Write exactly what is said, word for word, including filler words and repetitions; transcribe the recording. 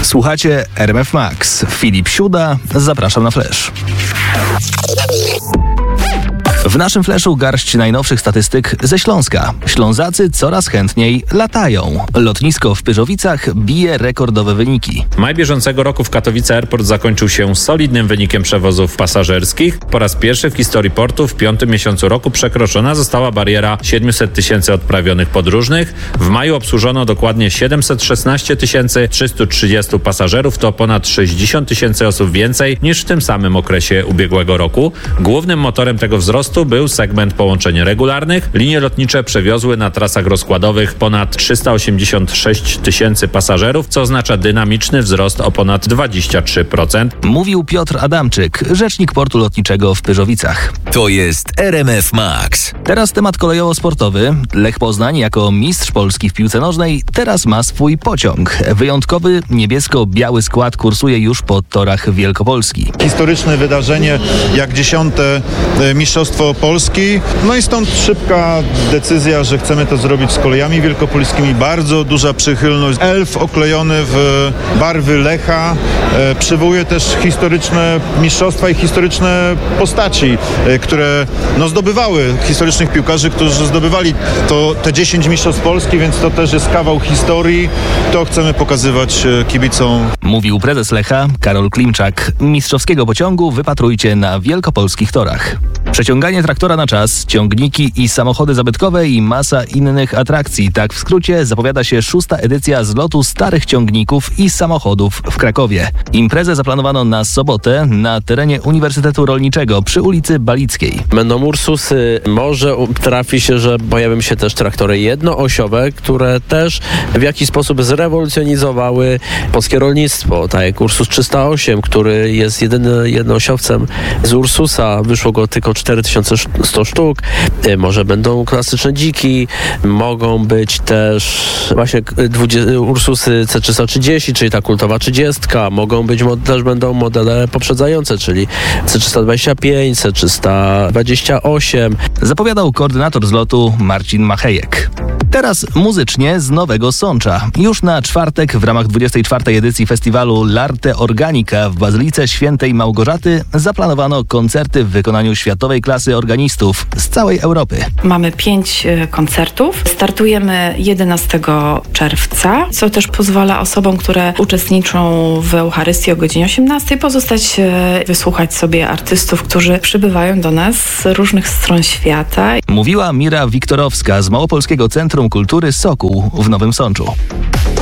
Słuchacie R M F Max. Filip Siuda, zapraszam na Flash. W naszym flashu garść najnowszych statystyk ze Śląska. Ślązacy coraz chętniej latają. Lotnisko w Pyrzowicach bije rekordowe wyniki. Maj bieżącego roku w Katowice Airport zakończył się solidnym wynikiem przewozów pasażerskich. Po raz pierwszy w historii portu w piątym miesiącu roku przekroczona została bariera siedemset tysięcy odprawionych podróżnych. W maju obsłużono dokładnie siedemset szesnaście tysięcy trzysta trzydzieści pasażerów. To ponad sześćdziesiąt tysięcy osób więcej niż w tym samym okresie ubiegłego roku. Głównym motorem tego wzrostu był segment połączeń regularnych. Linie lotnicze przewiozły na trasach rozkładowych ponad trzysta osiemdziesiąt sześć tysięcy pasażerów, co oznacza dynamiczny wzrost o ponad dwadzieścia trzy procent. Mówił Piotr Adamczyk, rzecznik portu lotniczego w Pyrzowicach. To jest R M F Max. Teraz temat kolejowo-sportowy. Lech Poznań jako mistrz Polski w piłce nożnej teraz ma swój pociąg. Wyjątkowy niebiesko-biały skład kursuje już po torach Wielkopolski. Historyczne wydarzenie jak dziesiąte Mistrzostwo Polski. No i stąd szybka decyzja, że chcemy to zrobić z kolejami wielkopolskimi. Bardzo duża przychylność. Elf oklejony w barwy Lecha e, przywołuje też historyczne mistrzostwa i historyczne postaci, e, które no, zdobywały, historycznych piłkarzy, którzy zdobywali to, te dziesięć mistrzostw Polski, więc to też jest kawał historii. To chcemy pokazywać e, kibicom. Mówił prezes Lecha Karol Klimczak. Mistrzowskiego pociągu wypatrujcie na wielkopolskich torach. Przeciąganie traktora na czas, ciągniki i samochody zabytkowe i masa innych atrakcji. Tak w skrócie zapowiada się szósta edycja zlotu starych ciągników i samochodów w Krakowie. Imprezę zaplanowano na sobotę na terenie Uniwersytetu Rolniczego przy ulicy Balickiej. Będą Ursusy, może trafi się, że pojawią się też traktory jednoosiowe, które też w jakiś sposób zrewolucjonizowały polskie rolnictwo. Tak jak Ursus trzysta osiem, który jest jedynym jednoosiowcem z Ursusa, wyszło go tylko cztery tysiące sto sztuk. Może będą klasyczne dziki, mogą być też właśnie dwudziesty, Ursusy C trzysta trzydzieści, czyli ta kultowa trzydziestka. Mogą być, też będą modele poprzedzające, czyli C trzysta dwadzieścia pięć, C trzysta dwadzieścia osiem. Zapowiadał koordynator zlotu Marcin Machejek. Teraz muzycznie z Nowego Sącza. Już na czwartek w ramach dwudziestej czwartej edycji festiwalu L'Arte Organica w Bazylice Świętej Małgorzaty zaplanowano koncerty w wykonaniu światowej klasy organistów z całej Europy. Mamy pięć koncertów. Startujemy jedenastego czerwca, co też pozwala osobom, które uczestniczą w Eucharystii o godzinie osiemnastej pozostać, wysłuchać sobie artystów, którzy przybywają do nas z różnych stron świata. Mówiła Mira Wiktorowska z Małopolskiego Centrum Kultury Sokół w Nowym Sączu.